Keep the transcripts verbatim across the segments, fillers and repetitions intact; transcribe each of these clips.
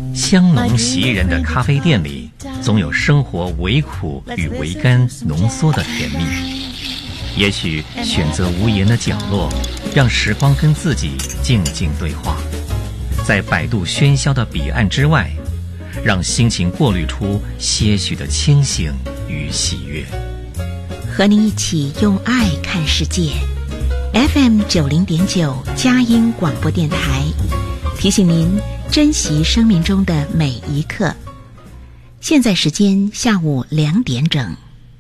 香浓袭人的咖啡店里，总有生活微苦与微甘浓缩的甜蜜。也许选择无言的角落，让时光跟自己静静对话，在百度喧嚣的彼岸之外，让心情过滤出些许的清醒与喜悦。 和您一起用爱看世界。 F M 九零点九佳音广播电台，提醒您珍惜生命中的每一刻。现在时间下午两点整。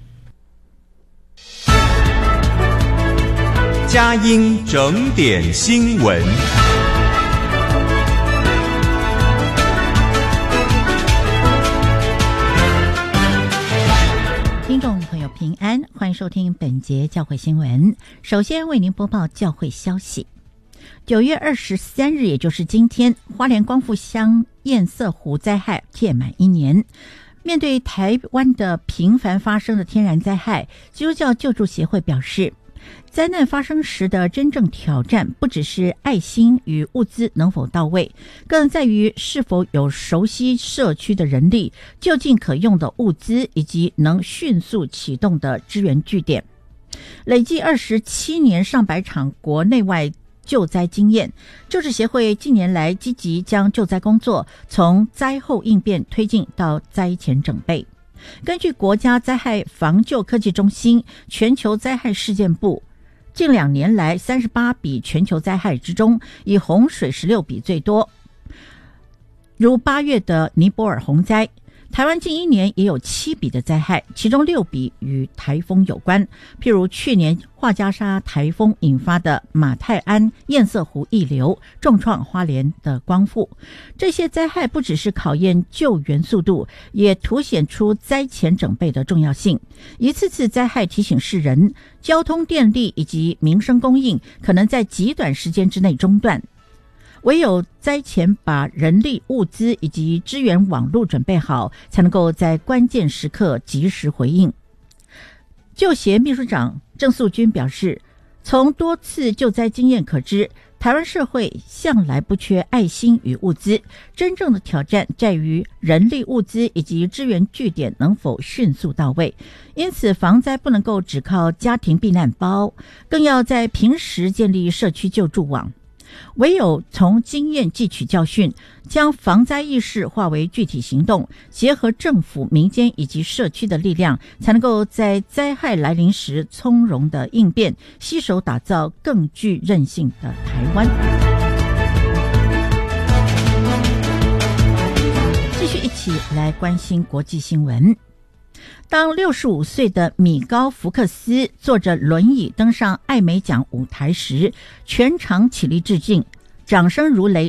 佳音整点新闻。 听众朋友平安，欢迎收听本节教会新闻。首先为您播报教会消息。九月二十三日，也就是今天，花莲光复乡堰塞湖灾害届满一年。面对台湾的频繁发生的天然灾害，基督教救助协会表示，灾难发生时的真正挑战不只是爱心与物资能否到位，更在于是否有熟悉社区的人力、就近可用的物资以及能迅速启动的支援据点。累计二十七年上百场国内外救灾经验，救治协会近年来积极将救灾工作从灾后应变推进到灾前准备。根据国家灾害防救科技中心全球灾害事件部，近两年来三十八笔全球灾害之中，以洪水十六笔最多。如八月的尼泊尔洪灾，台湾近一年也有七笔的灾害，其中六笔与台风有关，譬如去年画家沙台风引发的马泰安堰塞湖溢流，重创花莲的光复。这些灾害不只是考验救援速度，也凸显出灾前准备的重要性。一次次灾害提醒世人，交通、电力以及民生供应可能在极短时间之内中断。唯有灾前把人力、物资以及支援网络准备好，才能够在关键时刻及时回应。救协秘书长郑素君表示，从多次救灾经验可知，台湾社会向来不缺爱心与物资，真正的挑战在于人力、物资以及支援据点能否迅速到位。因此，防灾不能够只靠家庭避难包，更要在平时建立社区救助网。唯有从经验汲取教训，将防灾意识化为具体行动，结合政府、民间以及社区的力量，才能够在灾害来临时从容的应变，携手打造更具韧性的台湾。继续一起来关心国际新闻。当六十五岁的米高福克斯坐着轮椅登上艾美奖舞台时，全场起立致敬，掌声如雷，